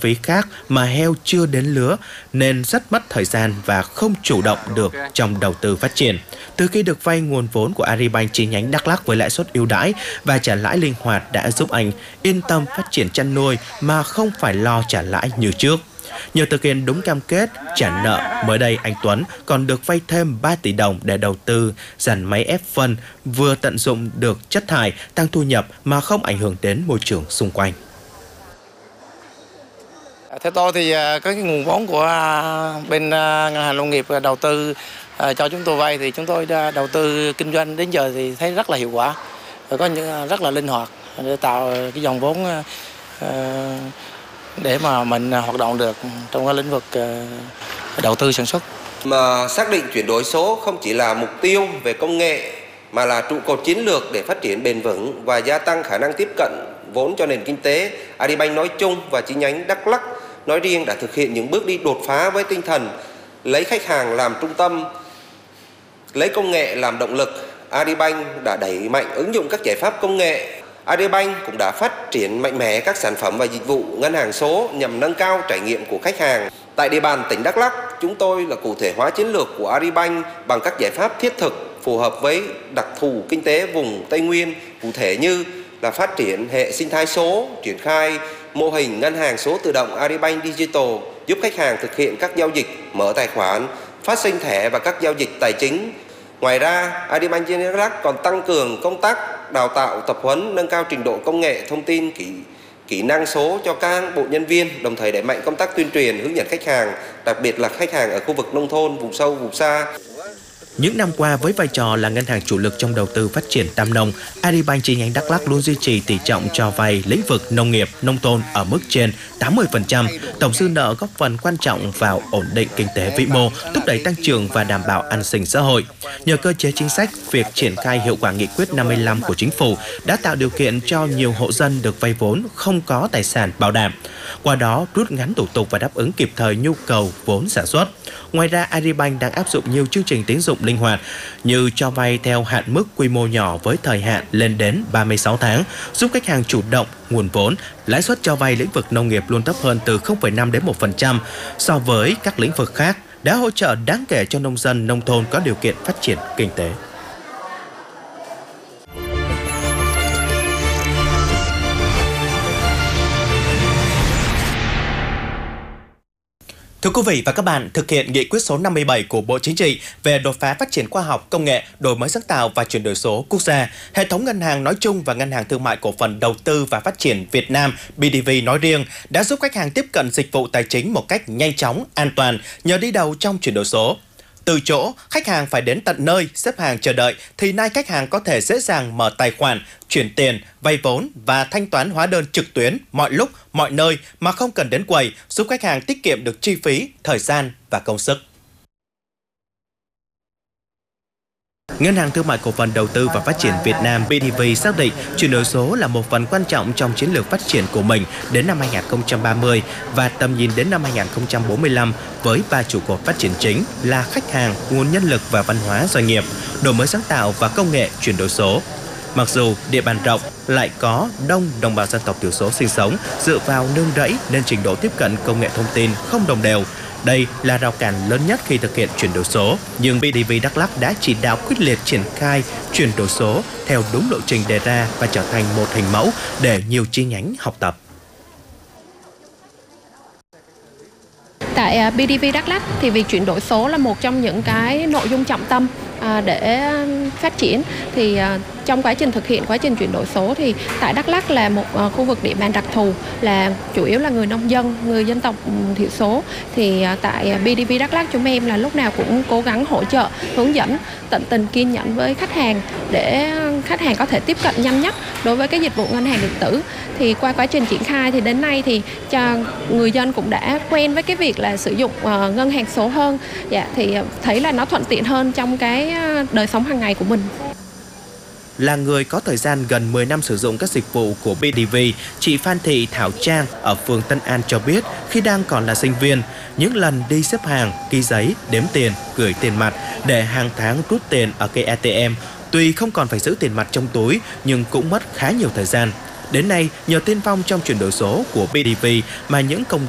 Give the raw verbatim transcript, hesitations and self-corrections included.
phí khác mà heo chưa đến lứa nên rất mất thời gian và không chủ động được trong đầu tư phát triển. Từ khi được vay nguồn vốn của Agribank chi nhánh Đắk Lắk với lãi suất ưu đãi và trả lãi linh hoạt đã giúp anh yên tâm phát triển chăn nuôi mà không phải lo trả lãi như trước. Nhờ thực hiện đúng cam kết trả nợ, mới đây anh Tuấn còn được vay thêm ba tỷ đồng để đầu tư dàn máy ép phân, vừa tận dụng được chất thải, tăng thu nhập mà không ảnh hưởng đến môi trường xung quanh. Theo tôi thì có cái nguồn vốn của bên ngân hàng nông nghiệp đầu tư cho chúng tôi vay thì chúng tôi đầu tư kinh doanh đến giờ thì thấy rất là hiệu quả, có những rất là linh hoạt để tạo cái dòng vốn để mà mình hoạt động được trong cái lĩnh vực đầu tư sản xuất. Mà xác định chuyển đổi số không chỉ là mục tiêu về công nghệ mà là trụ cột chiến lược để phát triển bền vững và gia tăng khả năng tiếp cận vốn cho nền kinh tế. Agribank nói chung và chi nhánh Đắk Lắk nói riêng đã thực hiện những bước đi đột phá với tinh thần lấy khách hàng làm trung tâm, lấy công nghệ làm động lực. Agribank đã đẩy mạnh ứng dụng các giải pháp công nghệ. Agribank cũng đã phát triển mạnh mẽ các sản phẩm và dịch vụ ngân hàng số nhằm nâng cao trải nghiệm của khách hàng. Tại địa bàn tỉnh Đắk Lắk, chúng tôi là cụ thể hóa chiến lược của Agribank bằng các giải pháp thiết thực phù hợp với đặc thù kinh tế vùng Tây Nguyên, cụ thể như là phát triển hệ sinh thái số, triển khai mô hình ngân hàng số tự động Agribank Digital, giúp khách hàng thực hiện các giao dịch mở tài khoản, phát sinh thẻ và các giao dịch tài chính. Ngoài ra, Agribank Đắk Lắk còn tăng cường công tác đào tạo, tập huấn, nâng cao trình độ công nghệ, thông tin, kỹ, kỹ năng số cho các bộ nhân viên, đồng thời đẩy mạnh công tác tuyên truyền, hướng dẫn khách hàng, đặc biệt là khách hàng ở khu vực nông thôn, vùng sâu, vùng xa. Những năm qua, với vai trò là ngân hàng chủ lực trong đầu tư phát triển tam nông, Agribank chi nhánh Đắk Lắk luôn duy trì tỷ trọng cho vay lĩnh vực nông nghiệp, nông thôn ở mức trên tám mươi phần trăm. Tổng dư nợ góp phần quan trọng vào ổn định kinh tế vĩ mô, thúc đẩy tăng trưởng và đảm bảo an sinh xã hội. Nhờ cơ chế chính sách, việc triển khai hiệu quả nghị quyết năm mươi lăm của chính phủ đã tạo điều kiện cho nhiều hộ dân được vay vốn không có tài sản bảo đảm. Qua đó, rút ngắn thủ tục và đáp ứng kịp thời nhu cầu vốn sản xuất. Ngoài ra, Agribank đang áp dụng nhiều chương trình tín dụng linh hoạt như cho vay theo hạn mức quy mô nhỏ với thời hạn lên đến ba mươi sáu tháng, giúp khách hàng chủ động nguồn vốn. Lãi suất cho vay lĩnh vực nông nghiệp luôn thấp hơn từ không phẩy năm đến một phần trăm so với các lĩnh vực khác, đã hỗ trợ đáng kể cho nông dân nông thôn có điều kiện phát triển kinh tế. Thưa quý vị và các bạn, thực hiện nghị quyết số năm mươi bảy của Bộ Chính trị về đột phá phát triển khoa học, công nghệ, đổi mới sáng tạo và chuyển đổi số quốc gia, hệ thống ngân hàng nói chung và Ngân hàng Thương mại Cổ phần Đầu tư và Phát triển Việt Nam B D V nói riêng đã giúp khách hàng tiếp cận dịch vụ tài chính một cách nhanh chóng, an toàn nhờ đi đầu trong chuyển đổi số. Từ chỗ khách hàng phải đến tận nơi xếp hàng chờ đợi thì nay khách hàng có thể dễ dàng mở tài khoản, chuyển tiền, vay vốn và thanh toán hóa đơn trực tuyến mọi lúc, mọi nơi mà không cần đến quầy, giúp khách hàng tiết kiệm được chi phí, thời gian và công sức. Ngân hàng Thương mại Cổ phần Đầu tư và Phát triển Việt Nam B D V xác định chuyển đổi số là một phần quan trọng trong chiến lược phát triển của mình đến năm hai nghìn không trăm ba mươi và tầm nhìn đến năm hai nghìn không trăm bốn mươi lăm với ba trụ cột phát triển chính là khách hàng, nguồn nhân lực và văn hóa doanh nghiệp, đổi mới sáng tạo và công nghệ chuyển đổi số. Mặc dù địa bàn rộng lại có đông đồng bào dân tộc thiểu số sinh sống, dựa vào nương rẫy nên trình độ tiếp cận công nghệ thông tin không đồng đều. Đây là rào cản lớn nhất khi thực hiện chuyển đổi số, nhưng B D V Đắk Lắk đã chỉ đạo quyết liệt triển khai chuyển đổi số theo đúng lộ trình đề ra và trở thành một hình mẫu để nhiều chi nhánh học tập. Tại B D V Đắk Lắk thì việc chuyển đổi số là một trong những cái nội dung trọng tâm để phát triển. Thì trong quá trình thực hiện quá trình chuyển đổi số thì tại Đắk Lắk là một khu vực địa bàn đặc thù, là chủ yếu là người nông dân, người dân tộc thiểu số. Thì tại B D V Đắk Lắk chúng em là lúc nào cũng cố gắng hỗ trợ, hướng dẫn, tận tình kiên nhẫn với khách hàng để khách hàng có thể tiếp cận nhanh nhất đối với cái dịch vụ ngân hàng điện tử. Thì qua quá trình triển khai thì đến nay thì cho người dân cũng đã quen với cái việc là sử dụng uh, ngân hàng số hơn. Dạ, thì thấy là nó thuận tiện hơn trong cái đời sống hàng ngày của mình. Là người có thời gian gần mười năm sử dụng các dịch vụ của B D V, chị Phan Thị Thảo Trang ở phường Tân An cho biết khi đang còn là sinh viên, những lần đi xếp hàng, ký giấy, đếm tiền, gửi tiền mặt để hàng tháng rút tiền ở cây A T M, tuy không còn phải giữ tiền mặt trong túi nhưng cũng mất khá nhiều thời gian. Đến nay, nhờ tiên phong trong chuyển đổi số của B D V mà những công